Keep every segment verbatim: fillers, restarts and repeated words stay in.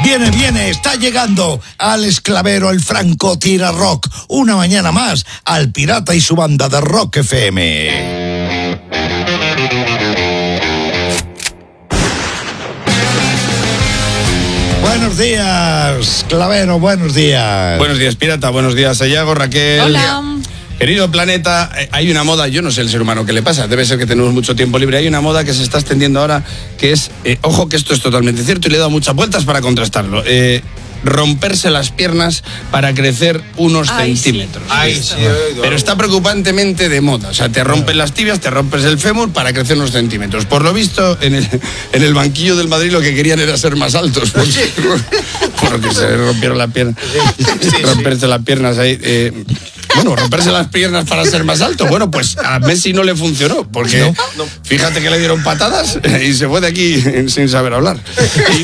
Viene, viene, está llegando Alex Clavero, el francotirador rock. Una mañana más al Pirata y su banda de Rock F M. Buenos días, Clavero, buenos días. Buenos días, Pirata, buenos días, Sayago, Raquel. Hola. Querido planeta, hay una moda, yo no sé el ser humano qué le pasa, debe ser que tenemos mucho tiempo libre, hay una moda que se está extendiendo ahora, que es, eh, ojo que esto es totalmente cierto y le he dado muchas vueltas para contrastarlo, eh, romperse las piernas para crecer unos Ay, centímetros. Sí. Ay, sí, pero está preocupantemente de moda, o sea, te rompes las tibias, te rompes el fémur para crecer unos centímetros. Por lo visto, en el, en el banquillo del Madrid lo que querían era ser más altos, porque, porque se rompieron las piernas, sí, sí, romperse sí. las piernas ahí... Eh, Bueno, romperse las piernas para ser más alto. Bueno, pues a Messi no le funcionó, porque no, no. fíjate que le dieron patadas y se fue de aquí sin saber hablar. Y...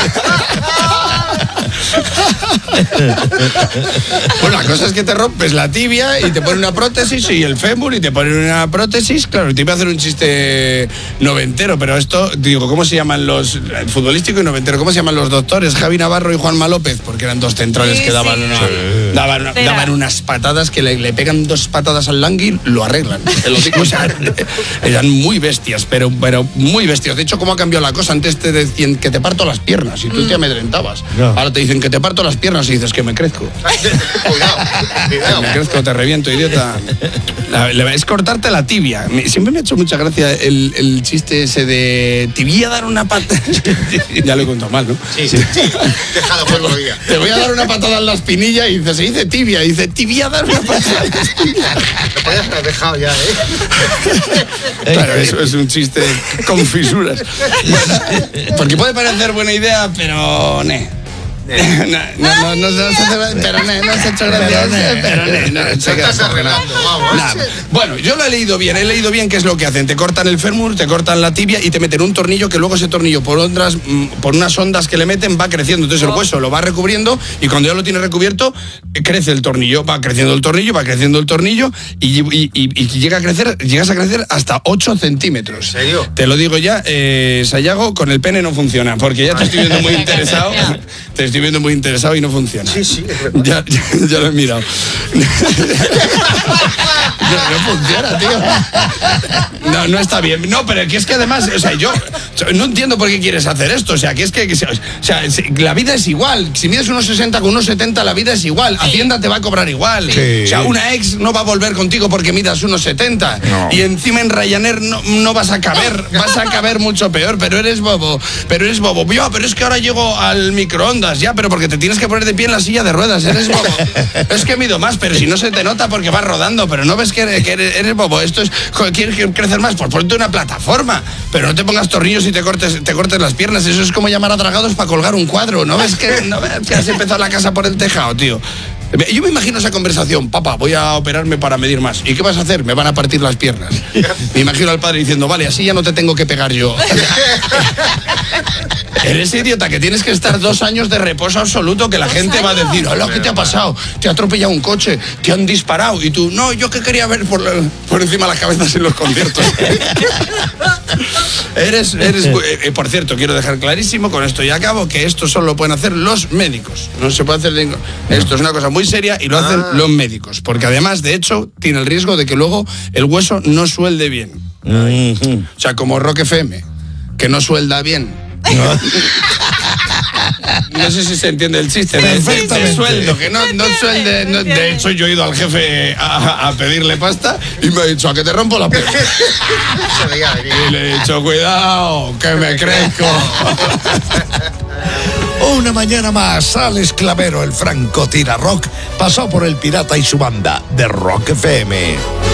Bueno, la cosa es que te rompes la tibia y te ponen una prótesis y el fémur y te ponen una prótesis. Claro, te iba a hacer un chiste noventero, pero esto, digo, ¿cómo se llaman los futbolístico y noventero? ¿Cómo se llaman los doctores? Javi Navarro y Juanma López, porque eran dos centrales sí, que daban, sí. una, sí. daban, daban unas patadas que le, le pegan dos patadas al langui, lo arreglan. O sea, eran muy bestias, pero, pero muy bestias. De hecho, ¿cómo ha cambiado la cosa? Antes te decían que te parto las piernas y tú mm. te amedrentabas. No. Ahora te dicen que te parto las piernas y dices que me crezco. Cuidado, cuidado. Me crezco, te reviento, idiota. La, la, es cortarte la tibia. Siempre me ha hecho mucha gracia el, el chiste ese de te voy a dar una patada. Ya lo he contado mal, ¿no? Sí, sí. sí. Dejado por otro día. Te voy a dar una patada en la espinilla y dice, se dice tibia, y dice, te voy a dar una patada en la espinilla. Lo podías haber dejado ya, ¿eh? Claro, eso es un chiste con fisuras. Bueno, porque puede parecer buena idea, pero ne. No, no, no, no, no se hace, pero no, no se ha hecho gracia, pero no, no, se queda congelado. Bueno, yo lo he leído bien, he leído bien qué es lo que hacen. Te cortan el fémur, te cortan la tibia y te meten un tornillo que luego ese tornillo por otras, por unas ondas que le meten va creciendo. Entonces el hueso lo va recubriendo y cuando ya lo tiene recubierto, crece el tornillo, va creciendo el tornillo, va creciendo el tornillo y, y, y, y llega a crecer, llegas a crecer hasta ocho centímetros. ¿En serio? Te lo digo ya, eh, Sayago, con el pene no funciona, porque ya te estoy viendo muy interesado. Te estoy viendo muy interesado y no funciona. Sí, sí, es verdad. Ya, ya, ya lo he mirado. No, no funciona, tío. No, no está bien. No, pero que es que además, o sea, yo no entiendo por qué quieres hacer esto. O sea, que es que, que o sea, la vida es igual. Si mides unos sesenta con unos setenta, la vida es igual. Hacienda te va a cobrar igual. Sí. O sea, una ex no va a volver contigo porque midas unos setenta. No. Y encima en Ryanair no, no vas a caber. Vas a caber mucho peor, pero eres bobo. Pero eres bobo. Yo, pero es que ahora llego al microondas, ya, pero porque te tienes que poner de pie en la silla de ruedas. Eres bobo. Es que mido más, pero si no se te nota porque vas rodando, pero no ves que eres, que eres, eres bobo. Esto es, joder, ¿quieres crecer más? Pues ponte una plataforma, pero no te pongas tornillos y te cortes, te cortes las piernas. Eso es como llamar a dragados para colgar un cuadro. ¿No ves que, no ves que has empezado la casa por el tejado, tío? Yo me imagino esa conversación, papá, voy a operarme para medir más. ¿Y qué vas a hacer? Me van a partir las piernas. Me imagino al padre diciendo, vale, así ya no te tengo que pegar yo. Eres idiota, que tienes que estar dos años de reposo absoluto, que la gente va a decir, hola, ¿qué te ha pasado? Te ha atropellado un coche, te han disparado. Y tú, no, yo que quería ver por, por encima las cabezas en los conciertos. Eres, eres eh, por cierto, quiero dejar clarísimo, con esto ya acabo, que esto solo lo pueden hacer los médicos. No se puede hacer... De... Esto es una cosa muy seria y lo hacen ah. los médicos. Porque además, de hecho, tiene el riesgo de que luego el hueso no suelde bien. Mm-hmm. O sea, como Rock F M, que no suelda bien. No. No sé si se entiende el chiste de, de, de sueldo, que no, no suelde. No, de hecho, yo he ido al jefe a, a pedirle pasta y me ha dicho, ¿a que te rompo la pierna? Y le he dicho, cuidado, que me crezco. Una mañana más, Alex Clavero, el francotirador rock, pasó por el Pirata y su banda de Rock F M.